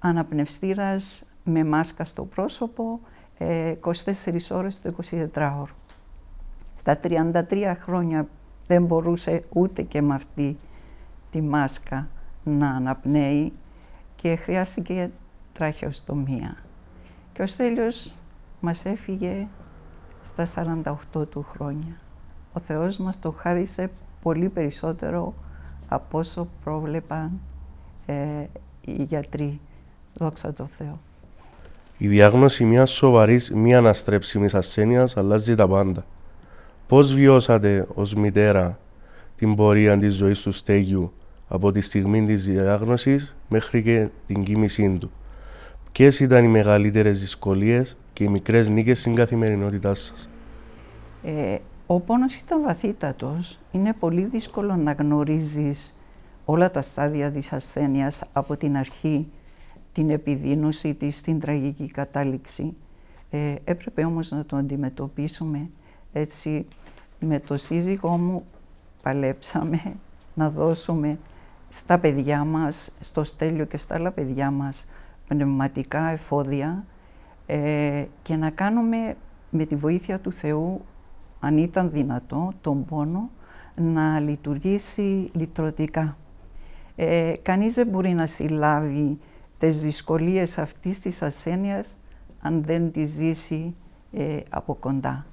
αναπνευστήρας με μάσκα στο πρόσωπο 24 ώρες το 24ωρο. Στα 33 χρόνια δεν μπορούσε ούτε και με αυτή τη μάσκα να αναπνέει και χρειάστηκε τραχεοστομία. Και ο Στέλιος μας έφυγε στα 48 του χρόνια. Ο Θεός μας το χάρισε πολύ περισσότερο από όσο πρόβλεπαν οι γιατροί. Δόξα τω Θεώ. Η διάγνωση μιας σοβαρής μη αναστρέψιμης ασθένειας αλλάζει τα πάντα. Πώς βιώσατε ως μητέρα την πορεία της ζωής του Στέγιου από τη στιγμή της διάγνωσης μέχρι και την κοίμησή του? Ποιες ήταν οι μεγαλύτερες δυσκολίες και οι μικρές νίκες στην καθημερινότητά σας? Ο πόνος ήταν βαθύτατος. Είναι πολύ δύσκολο να γνωρίζεις όλα τα στάδια της ασθένειας από την αρχή, την επιδείνωση της, την τραγική κατάληξη. Έπρεπε όμως να το αντιμετωπίσουμε. Έτσι, με το σύζυγό μου παλέψαμε να δώσουμε στα παιδιά μας, στο Στέλιο και στα άλλα παιδιά μας, πνευματικά εφόδια και να κάνουμε με τη βοήθεια του Θεού, αν ήταν δυνατό, τον πόνο να λειτουργήσει λυτρωτικά. Κανείς δεν μπορεί να συλλάβει τις δυσκολίες αυτής της ασθένειας αν δεν τη ζήσει από κοντά.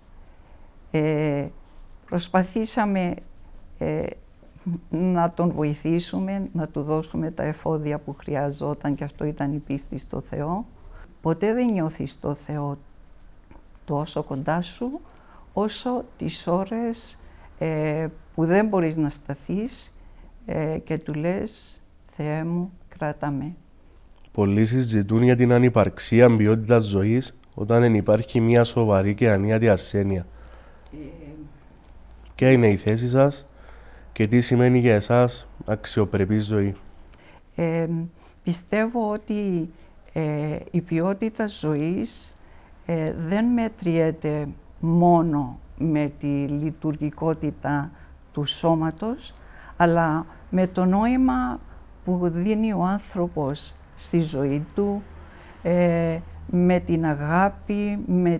Προσπαθήσαμε να τον βοηθήσουμε, να του δώσουμε τα εφόδια που χρειαζόταν και αυτό ήταν η πίστη στο Θεό. Ποτέ δεν νιώθεις το Θεό τόσο κοντά σου όσο τις ώρες που δεν μπορείς να σταθείς και του λες «Θεέ μου, κράτα με». Πολλοί συζητούν για την ανυπαρξία ποιότητας ζωής όταν δεν υπάρχει μια σοβαρή και ανίατη ασθένεια. Ποια είναι η θέση σας και τι σημαίνει για εσάς αξιοπρεπή ζωή? Πιστεύω ότι η ποιότητα ζωής δεν μετριέται μόνο με τη λειτουργικότητα του σώματος, αλλά με το νόημα που δίνει ο άνθρωπος στη ζωή του, με την αγάπη, με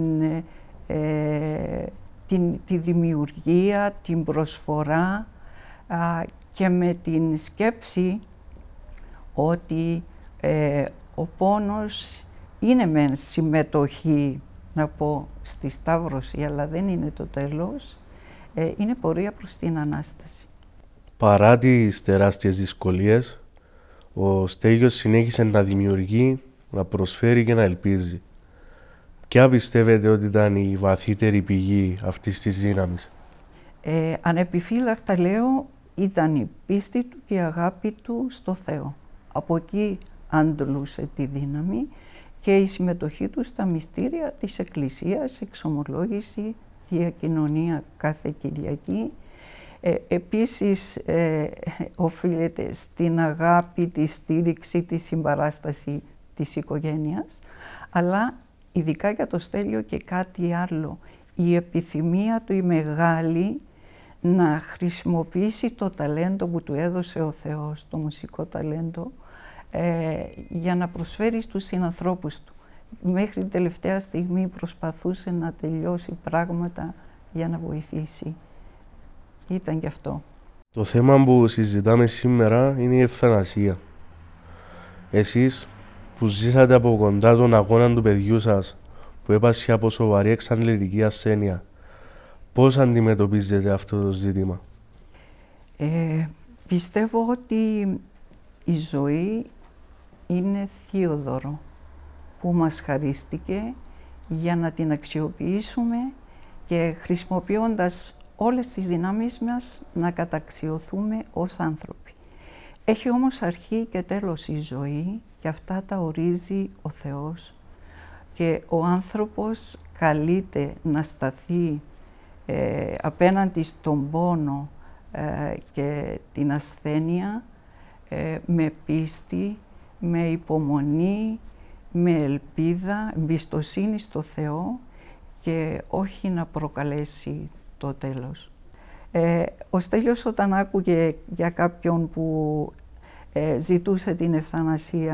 τη δημιουργία, την προσφορά και με την σκέψη ότι ο πόνος είναι μεν συμμετοχή, να πω, στη Σταύρωση, αλλά δεν είναι το τέλος, είναι πορεία προς την Ανάσταση. Παρά τις τεράστιες δυσκολίες, ο Στέγιος συνέχισε να δημιουργεί, να προσφέρει και να ελπίζει. Ποια πιστεύετε ότι ήταν η βαθύτερη πηγή αυτής της δύναμης? Ανεπιφύλακτα λέω, ήταν η πίστη του και η αγάπη του στο Θεό. Από εκεί αντλούσε τη δύναμη και η συμμετοχή του στα μυστήρια της Εκκλησίας, εξομολόγηση, Θεία Κοινωνία κάθε Κυριακή. Επίσης οφείλεται στην αγάπη, τη στήριξη, τη συμπαράσταση της οικογένειας, αλλά ειδικά για το Στέλιο και κάτι άλλο, η επιθυμία του η μεγάλη να χρησιμοποιήσει το ταλέντο που του έδωσε ο Θεός, το μουσικό ταλέντο, για να προσφέρει στους συνανθρώπους του. Μέχρι την τελευταία στιγμή προσπαθούσε να τελειώσει πράγματα για να βοηθήσει. Ήταν γι' αυτό. Το θέμα που συζητάμε σήμερα είναι η ευθανασία. Εσείς που ζήσατε από κοντά τον αγώνα του παιδιού σας που έπασχε από σοβαρή εξαντλητική ασθένεια, πώς αντιμετωπίζετε αυτό το ζήτημα? Πιστεύω ότι η ζωή είναι θείο δώρο που μας χαρίστηκε για να την αξιοποιήσουμε και χρησιμοποιώντας όλες τις δυνάμεις μας να καταξιωθούμε ως άνθρωποι. Έχει όμως αρχή και τέλος η ζωή και αυτά τα ορίζει ο Θεός και ο άνθρωπος καλείται να σταθεί απέναντι στον πόνο και την ασθένεια με πίστη, με υπομονή, με ελπίδα, εμπιστοσύνη στο Θεό και όχι να προκαλέσει το τέλος. Ο Στέλιος όταν άκουγε για κάποιον που ζητούσε την ευθανασία